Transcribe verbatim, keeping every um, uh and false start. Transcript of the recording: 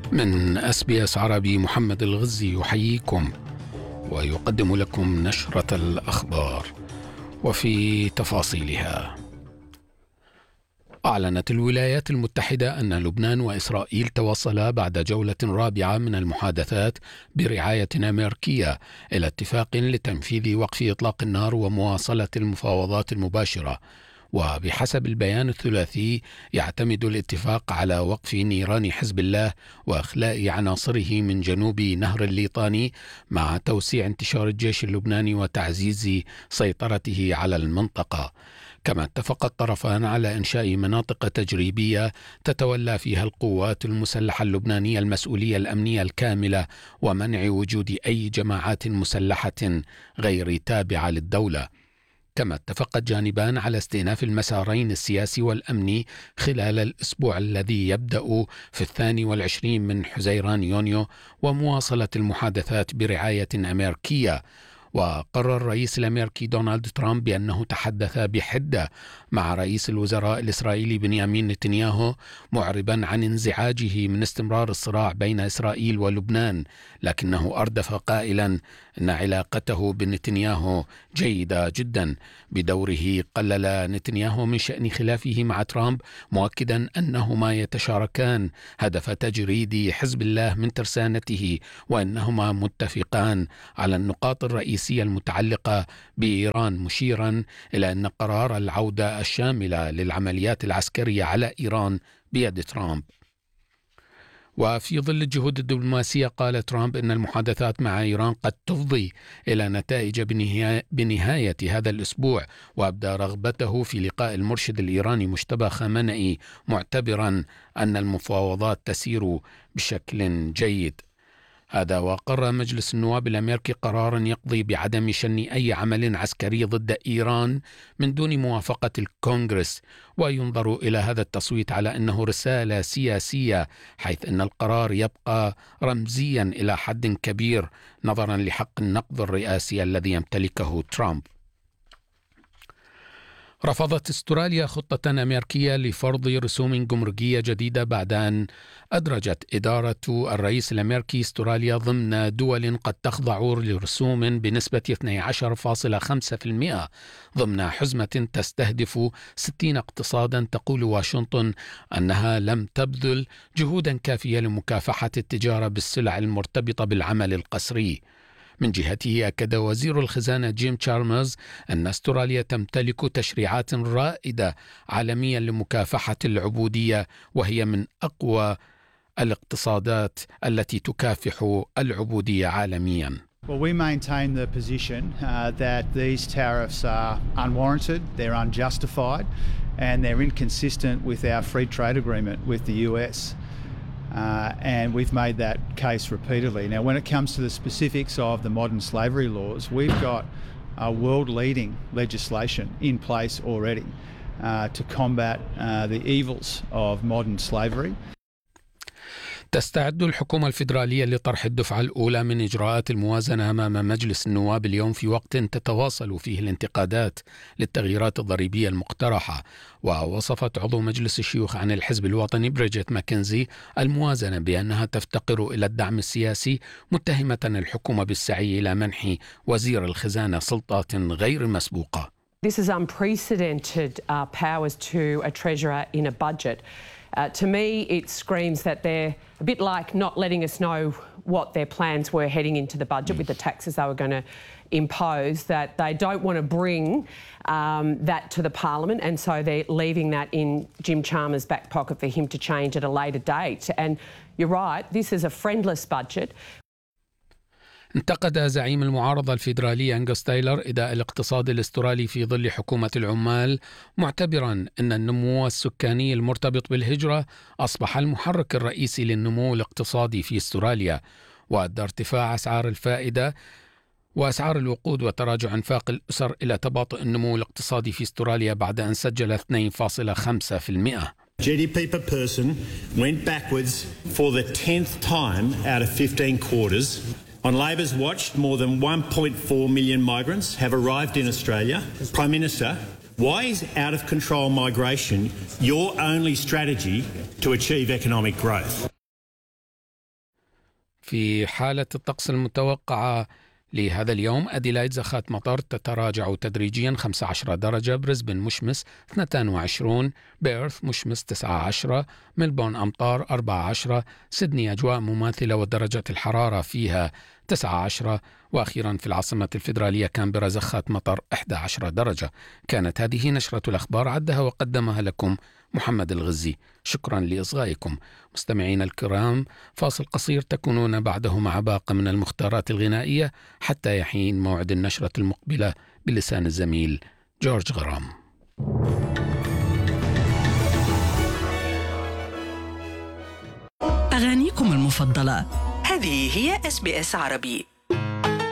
من إس بي إس عربي محمد الغزي يحييكم ويقدم لكم نشرة الأخبار. وفي تفاصيلها، أعلنت الولايات المتحدة أن لبنان وإسرائيل تواصلا بعد جولة رابعة من المحادثات برعاية أمريكية إلى اتفاق لتنفيذ وقف إطلاق النار ومواصلة المفاوضات المباشرة. وبحسب البيان الثلاثي، يعتمد الاتفاق على وقف نيران حزب الله وإخلاء عناصره من جنوب نهر الليطاني، مع توسيع انتشار الجيش اللبناني وتعزيز سيطرته على المنطقة. كما اتفق الطرفان على إنشاء مناطق تجريبية تتولى فيها القوات المسلحة اللبنانية المسؤولية الأمنية الكاملة، ومنع وجود أي جماعات مسلحة غير تابعة للدولة. كما اتفق الجانبان على استئناف المسارين السياسي والأمني خلال الأسبوع الذي يبدأ في الثاني والعشرين من حزيران يونيو، ومواصلة المحادثات برعاية أمريكية. وقرر الرئيس الأمريكي دونالد ترامب بأنه تحدث بحدة مع رئيس الوزراء الإسرائيلي بنيامين نتنياهو، معربا عن انزعاجه من استمرار الصراع بين إسرائيل ولبنان، لكنه أردف قائلا أن علاقته بنتنياهو جيدة جدا. بدوره قلل نتنياهو من شأن خلافه مع ترامب، مؤكدا أنهما يتشاركان هدف تجريد حزب الله من ترسانته، وأنهما متفقان على النقاط الرئيسية المتعلقة بإيران، مشيرا إلى أن قرار العودة الشاملة للعمليات العسكرية على إيران بيد ترامب. وفي ظل الجهود الدبلوماسية، قال ترامب إن المحادثات مع إيران قد تفضي إلى نتائج بنهاية هذا الأسبوع، وأبدى رغبته في لقاء المرشد الإيراني مجتبى خامنئي، معتبرا أن المفاوضات تسير بشكل جيد. هذا وقرر مجلس النواب الأمريكي قرارا يقضي بعدم شن أي عمل عسكري ضد إيران من دون موافقة الكونغرس، وينظر إلى هذا التصويت على أنه رسالة سياسية، حيث أن القرار يبقى رمزيا إلى حد كبير نظرا لحق النقض الرئاسي الذي يمتلكه ترامب. رفضت استراليا خطة أمريكية لفرض رسوم جمركية جديدة بعد أن أدرجت إدارة الرئيس الأمريكي استراليا ضمن دول قد تخضع لرسوم بنسبة اثني عشر فاصلة خمسة بالمئة ضمن حزمة تستهدف ستين اقتصادا. تقول واشنطن أنها لم تبذل جهودا كافية لمكافحة التجارة بالسلع المرتبطة بالعمل القسري. من جهته، أكد وزير الخزانة جيم تشالمرز أن استراليا تمتلك تشريعات رائدة عالميا لمكافحة العبودية، وهي من أقوى الاقتصادات التي تكافح العبودية عالميا. Well, we maintain the position uh, that these tariffs are unwarranted, they're unjustified, and they're inconsistent with our free trade agreement with the U S. Uh, and we've made that case repeatedly. Now, when it comes to the specifics of the modern slavery laws, we've got a world-leading legislation in place already uh, to combat uh, the evils of modern slavery. تستعد الحكومة الفيدرالية لطرح الدفعة الأولى من إجراءات الموازنة أمام مجلس النواب اليوم، في وقت تتواصل فيه الانتقادات للتغييرات الضريبية المقترحة. ووصفت عضو مجلس الشيوخ عن الحزب الوطني بريجيت ماكنزي الموازنة بأنها تفتقر إلى الدعم السياسي، متهمة الحكومة بالسعي إلى منح وزير الخزانة سلطات غير مسبوقة. This is unprecedented uh, powers to a treasurer in a budget. Uh, to me, it screams that they're a bit like not letting us know what their plans were heading into the budget with the taxes they were going to impose, that they don't want to bring um, that to the Parliament, and so they're leaving that in Jim Chalmers' back pocket for him to change at a later date. And you're right, this is a friendless budget. انتقد زعيم المعارضة الفيدرالية أنغوس تايلر إداء الاقتصاد الاسترالي في ظل حكومة العمال، معتبرا أن النمو السكاني المرتبط بالهجرة أصبح المحرك الرئيسي للنمو الاقتصادي في استراليا. وأدى ارتفاع أسعار الفائدة وأسعار الوقود وتراجع انفاق الأسر إلى تباطؤ النمو الاقتصادي في استراليا بعد أن سجل اثنين فاصلة خمسة بالمئة. G D P per person went backwards for the tenth time out of fifteen quarters. On Labor's watch, more than one point four million migrants have arrived in Australia. Prime Minister, why is out of control migration your only strategy to achieve economic growth? في حالة الطقس المتوقعة لهذا اليوم: أديلايد زخات مطر تتراجع تدريجيا خمسة عشر درجة، بريسبن مشمس اثنين وعشرين، بيرث مشمس تسعة عشر، ملبورن أمطار أربعة عشر، سيدني أجواء مماثلة ودرجة الحرارة فيها تسعة عشر، وأخيرا في العاصمة الفيدرالية كامبرا زخات مطر إحدى عشرة درجة. كانت هذه نشرة الأخبار، عدها وقدمها لكم محمد الغزي. شكرا لإصغائكم. مستمعين الكرام، فاصل قصير تكونون بعده مع باقة من المختارات الغنائية حتى يحين موعد النشرة المقبلة بلسان الزميل جورج غرام. أغانيكم المفضلة، هذه هي إس بي إس عربي.